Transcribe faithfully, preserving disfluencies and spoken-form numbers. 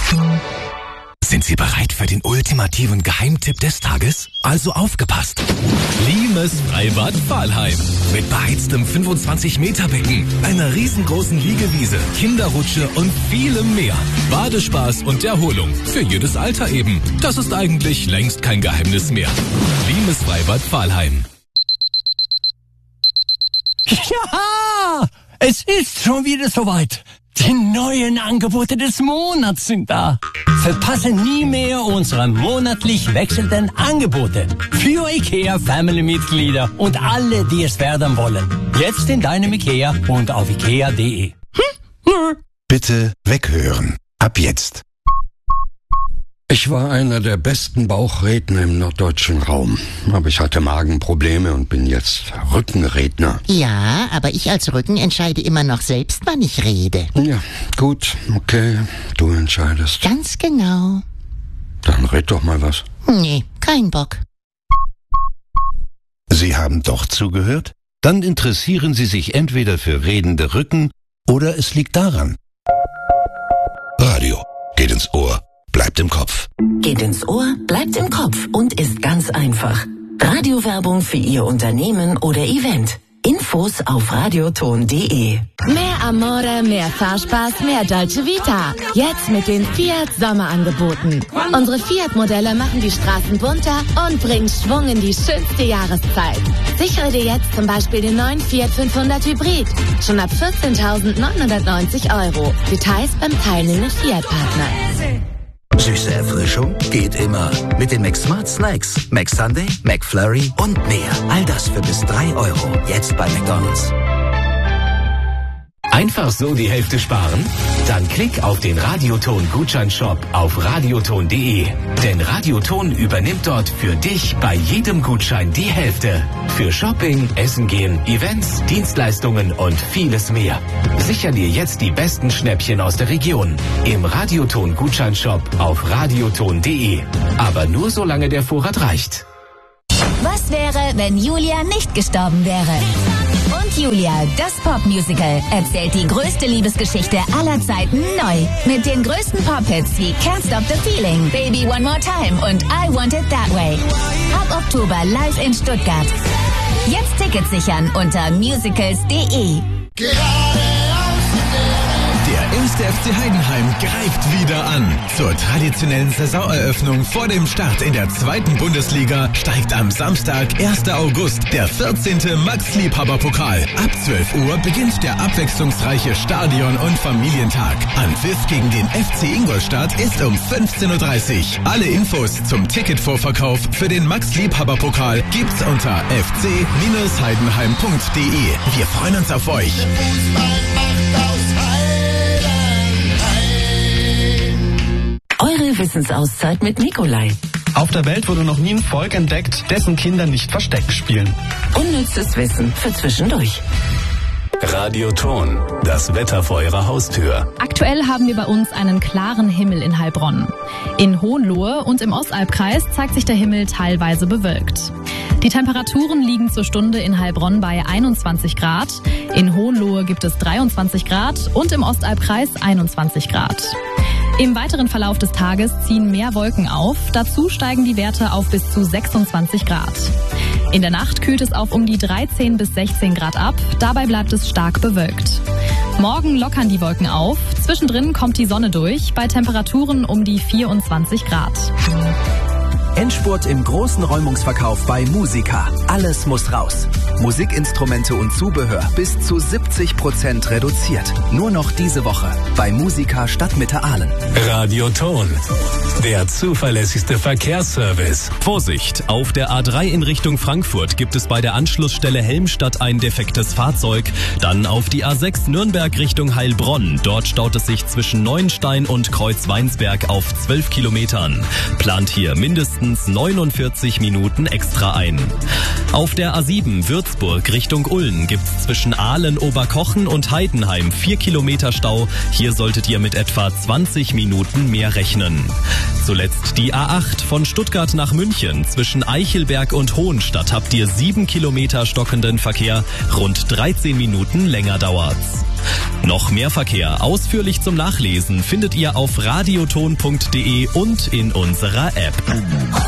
Sind Sie bereit für den ultimativen Geheimtipp des Tages? Also aufgepasst! Limes Freibad Pfahlheim. Mit beheiztem fünfundzwanzig Meter Becken, einer riesengroßen Liegewiese, Kinderrutsche und vielem mehr. Badespaß und Erholung. Für jedes Alter eben. Das ist eigentlich längst kein Geheimnis mehr. Limes Freibad Pfahlheim. Ja! Es ist schon wieder soweit. Die neuen Angebote des Monats sind da. Verpasse nie mehr unsere monatlich wechselnden Angebote. Für IKEA Family-Mitglieder und alle, die es werden wollen. Jetzt in deinem IKEA und auf ikea punkt de. Hm? Bitte weghören. Ab jetzt. Ich war einer der besten Bauchredner im norddeutschen Raum. Aber ich hatte Magenprobleme und bin jetzt Rückenredner. Ja, aber ich als Rücken entscheide immer noch selbst, wann ich rede. Ja, gut, okay, du entscheidest. Ganz genau. Dann red doch mal was. Nee, kein Bock. Sie haben doch zugehört? Dann interessieren Sie sich entweder für redende Rücken oder es liegt daran. Radio geht ins Ohr. Bleibt im Kopf. Geht ins Ohr, bleibt im Kopf und ist ganz einfach. Radiowerbung für Ihr Unternehmen oder Event. Infos auf radioton punkt de. Mehr Amore, mehr Fahrspaß, mehr Dolce Vita. Jetzt mit den Fiat Sommerangeboten. Unsere Fiat-Modelle machen die Straßen bunter und bringen Schwung in die schönste Jahreszeit. Sichere dir jetzt zum Beispiel den neuen Fiat fünfhundert Hybrid. Schon ab vierzehntausendneunhundertneunzig Euro. Details beim teilnehmenden Fiat-Partner. Süße Erfrischung geht immer. Mit den McSmart Snacks, McSunday, McFlurry und mehr. All das für bis drei Euro. Jetzt bei McDonald's. Einfach so die Hälfte sparen? Dann klick auf den Radioton-Gutscheinshop auf radioton punkt de. Denn Radioton übernimmt dort für dich bei jedem Gutschein die Hälfte. Für Shopping, Essen gehen, Events, Dienstleistungen und vieles mehr. Sicher dir jetzt die besten Schnäppchen aus der Region. Im Radioton-Gutscheinshop auf radioton punkt de. Aber nur solange der Vorrat reicht. Was wäre, wenn Julia nicht gestorben wäre? Und Julia, das Popmusical, erzählt die größte Liebesgeschichte aller Zeiten neu. Mit den größten Pop-Hits wie Can't Stop the Feeling, Baby One More Time und I Want It That Way. Ab Oktober live in Stuttgart. Jetzt Tickets sichern unter musicals punkt de. Der erste F C Heidenheim greift wieder an. Zur traditionellen Saisoneröffnung vor dem Start in der zweiten Bundesliga steigt am Samstag, ersten August, der vierzehnte Max-Liebhaber-Pokal. Ab zwölf Uhr beginnt der abwechslungsreiche Stadion- und Familientag. Anpfiff gegen den F C Ingolstadt ist um fünfzehn Uhr dreißig. Alle Infos zum Ticketvorverkauf für den Max-Liebhaber-Pokal gibt's unter f c Bindestrich heidenheim punkt de. Wir freuen uns auf euch. Eure Wissensauszeit mit Nikolai. Auf der Welt wurde noch nie ein Volk entdeckt, dessen Kinder nicht Versteck spielen. Unnützes Wissen für zwischendurch. Radioton, das Wetter vor Ihrer Haustür. Aktuell haben wir bei uns einen klaren Himmel in Heilbronn. In Hohenlohe und im Ostalbkreis zeigt sich der Himmel teilweise bewölkt. Die Temperaturen liegen zur Stunde in Heilbronn bei einundzwanzig Grad. In Hohenlohe gibt es dreiundzwanzig Grad und im Ostalbkreis einundzwanzig Grad. Im weiteren Verlauf des Tages ziehen mehr Wolken auf. Dazu steigen die Werte auf bis zu sechsundzwanzig Grad. In der Nacht kühlt es auf um die dreizehn bis sechzehn Grad ab. Dabei bleibt es stark bewölkt. Morgen lockern die Wolken auf. Zwischendrin kommt die Sonne durch bei Temperaturen um die vierundzwanzig Grad. Endspurt im großen Räumungsverkauf bei Musica. Alles muss raus. Musikinstrumente und Zubehör bis zu siebzig Prozent reduziert. Nur noch diese Woche bei Musica Stadtmitte Aalen. Radioton, der zuverlässigste Verkehrsservice. Vorsicht! Auf der A drei in Richtung Frankfurt gibt es bei der Anschlussstelle Helmstadt ein defektes Fahrzeug. Dann auf die A sechs Nürnberg Richtung Heilbronn. Dort staut es sich zwischen Neuenstein und Kreuzweinsberg auf zwölf Kilometern. Plant hier mindestens neunundvierzig Minuten extra ein. Auf der A sieben Würzburg Würzburg Richtung Ulm gibt's zwischen Aalen, Oberkochen und Heidenheim vier Kilometer Stau. Hier solltet ihr mit etwa zwanzig Minuten mehr rechnen. Zuletzt die A acht von Stuttgart nach München. Zwischen Eichelberg und Hohenstadt habt ihr sieben Kilometer stockenden Verkehr. Rund dreizehn Minuten länger dauert's. Noch mehr Verkehr ausführlich zum Nachlesen findet ihr auf radioton punkt de und in unserer App.